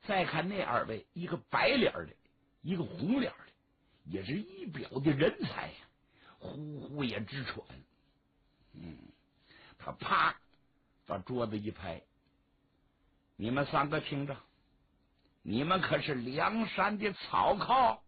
再看那二位，一个白脸的，一个红脸的，也是一表的人才呀，呼呼也直喘。他啪把桌子一拍，你们三个听着，你们可是梁山的草寇，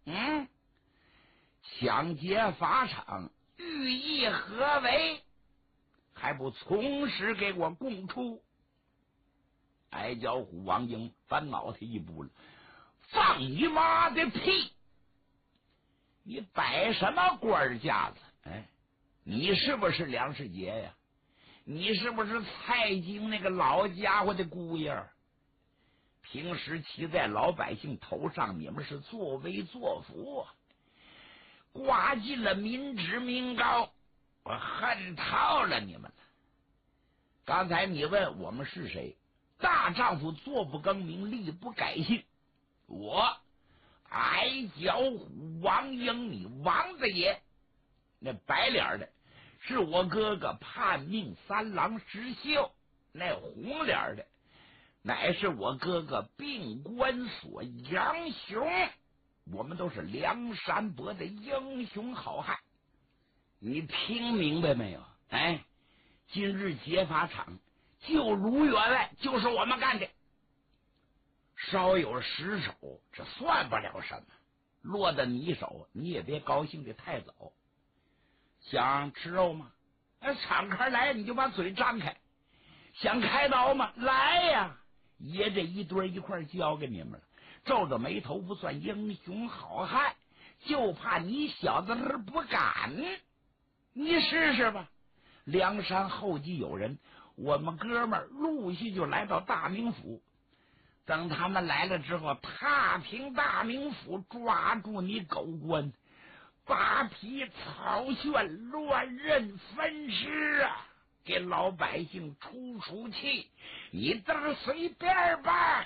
抢劫法场，寓意何为？还不从实给我供出！矮脚虎王英把脑袋一拨了，放你妈的屁！你摆什么官架子？你是不是梁世杰呀？你是不是蔡京那个老家伙的姑爷？平时骑在老百姓头上，你们是作威作福啊，刮尽了民脂民膏，我恨透了你们了。刚才你问我们是谁，大丈夫坐不更名，立不改姓。我矮脚虎王英，你王子爷。那白脸的是我哥哥叛命三郎石秀，那红脸的乃是我哥哥病关索杨雄，我们都是梁山伯的英雄好汉。你听明白没有？今日劫法场救卢员外就是我们干的，稍有失手这算不了什么，落到你手你也别高兴的太早。想吃肉吗？敞开来，你就把嘴张开。想开刀吗？来呀！爷这一堆一块交给你们了，皱着眉头不算英雄好汉，就怕你小子不敢。你试试吧。梁山后继有人，我们哥们儿陆续就来到大名府。等他们来了之后，踏平大名府，抓住你狗官，扒皮草炫，乱刃分尸啊！给老百姓出出气，你都随便吧。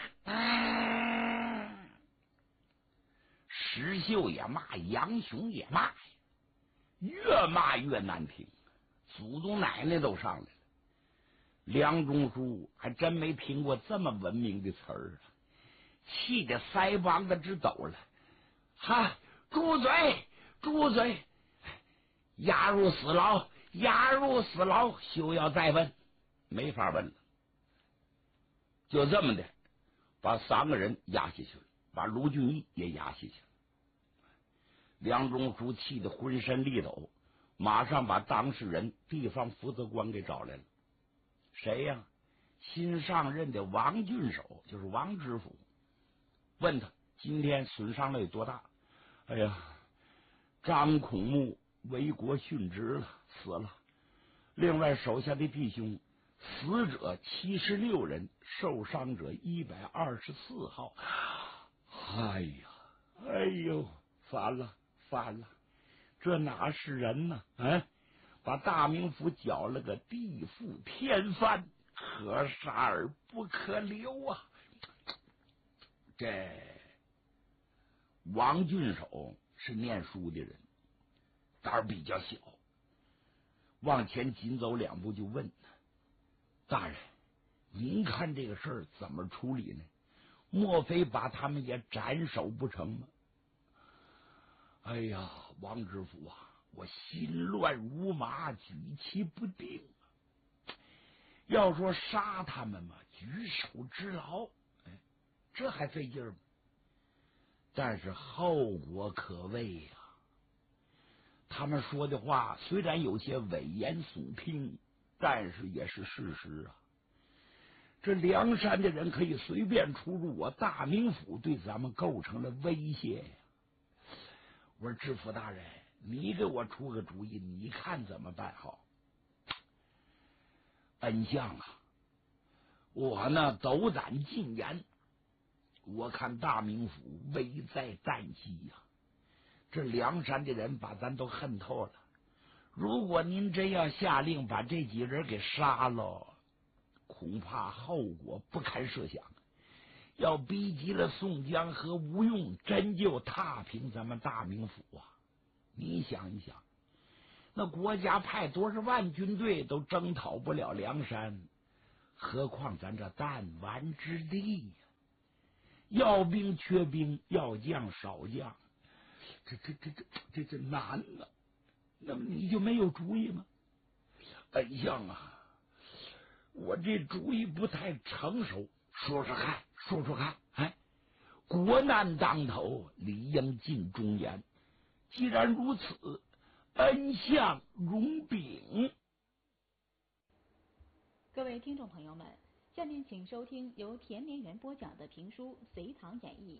石秀也骂，杨雄也骂，越骂越难听，祖宗奶奶都上来了。梁中书还真没听过这么文明的词儿，气得腮帮子直抖了。住嘴！住嘴！押入死牢，押入死牢，休要再问，没法问了。就这么的，把三个人押下去了，把卢俊义也押下去了。梁中书气得浑身力抖，马上把当事人地方负责官给找来了。谁呀？新上任的王郡守，就是王知府。问他今天损伤了有多大？张孔目为国殉职了，死了。另外手下的弟兄，死者76人，受伤者124号。哎呦，烦了，这哪是人呢？把大名府搅了个地覆天翻，可杀而不可留啊！这王郡守是念书的人，胆儿比较小，往前紧走2步就问大人，您看这个事儿怎么处理呢？莫非把他们也斩首不成吗？王知府啊，我心乱如麻，举棋不定。要说杀他们嘛，举手之劳，这还费劲儿吗？但是后果可畏呀。他们说的话虽然有些危言耸听，但是也是事实啊。这梁山的人可以随便出入我大名府，对咱们构成了威胁呀。我说知府大人，你给我出个主意，你看怎么办好？恩相啊，我呢斗胆进言，我看大名府危在旦夕呀。这梁山的人把咱都恨透了，如果您真要下令把这几人给杀了，恐怕后果不堪设想。要逼急了宋江和吴用，真就踏平咱们大名府啊！你想一想，那国家派多少万军队都征讨不了梁山，何况咱这弹丸之地呀！ 要兵缺兵，要将少将，这难了。那么你就没有主意吗？恩相啊，我这主意不太成熟，说说看。哎，国难当头，理应尽忠言。既然如此，恩相容禀。 各位听众朋友们，下面请收听由田连元播讲的评书《隋唐演义》。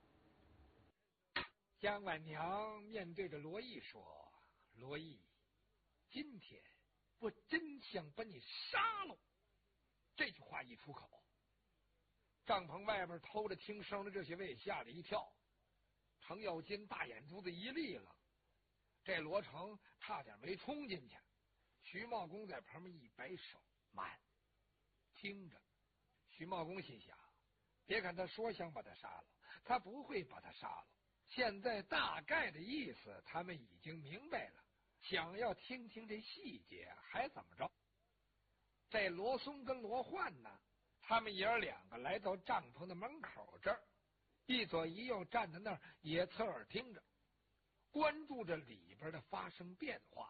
江婉娘面对着罗毅说：“罗毅，今天我真想把你杀了。”这句话一出口，帐篷外边偷着听声的这些位吓了一跳。程咬金大眼珠子一立了，这罗成差点没冲进去。徐茂公在旁边一摆手：“慢，听着。”徐茂公心想，别看他说想把他杀了，他不会把他杀了。现在大概的意思他们已经明白了，想要听听这细节还怎么着。这罗松跟罗焕呢，他们爷儿两个来到帐篷的门口这儿，一左一右站在那儿，也侧耳听着，关注着里边的发生变化。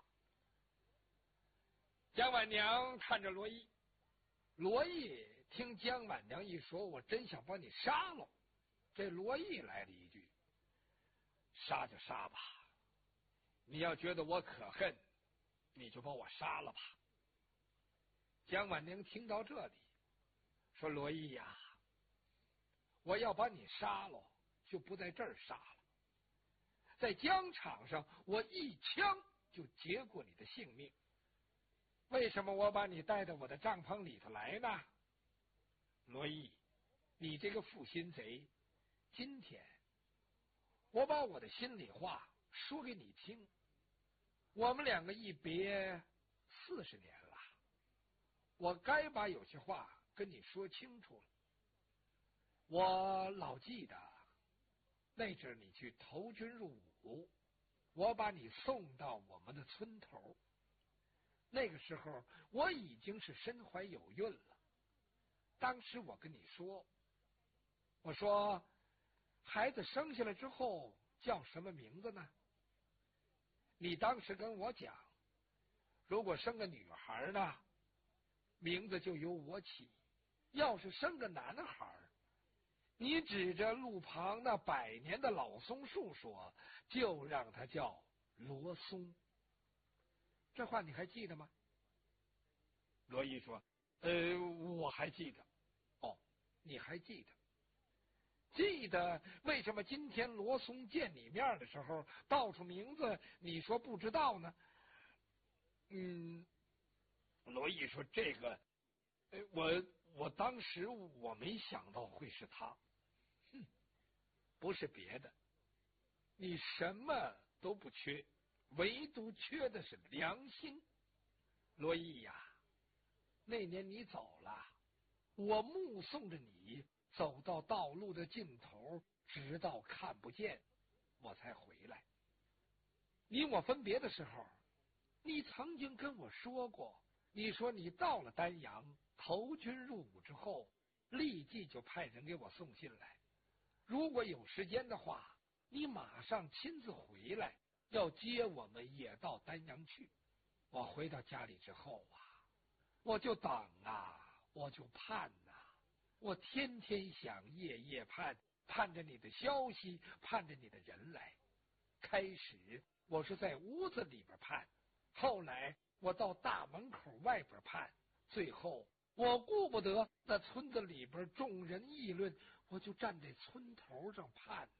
江婉娘看着罗毅，罗毅听江婉娘一说，我真想把你杀了。这罗毅来了一句：“杀就杀吧，你要觉得我可恨，你就把我杀了吧。”江婉娘听到这里，说：“罗毅呀，我要把你杀了，就不在这儿杀了，在疆场上我一枪就结过你的性命。为什么我把你带到我的帐篷里头来呢？罗毅，你这个负心贼，今天我把我的心里话说给你听。我们两个一别40年了，我该把有些话跟你说清楚了。我老记得那阵你去投军入伍，我把你送到我们的村头，那个时候我已经是身怀有孕了。当时我跟你说，我说孩子生下来之后叫什么名字呢？你当时跟我讲，如果生个女孩呢，名字就由我起；要是生个男孩，你指着路旁那100年的老松树说，就让他叫罗松。这话你还记得吗？罗毅说：“我还记得。”哦，你还记得？记得为什么今天罗松见你面的时候道出名字，你说不知道呢？罗毅说：“这个，我当时我没想到会是他。不是别的，你什么都不缺，唯独缺的是良心。罗毅呀，那年你走了，我目送着你走到道路的尽头，直到看不见，我才回来。你我分别的时候，你曾经跟我说过，你说你到了丹阳投军入伍之后，立即就派人给我送信来，如果有时间的话，你马上亲自回来，要接我们也到丹阳去。我回到家里之后啊，我就等啊，我就盼啊，我天天想，夜夜盼，盼着你的消息，盼着你的人来。开始我是在屋子里边盼，后来我到大门口外边盼，最后我顾不得那村子里边众人议论，我就站在村头上盼。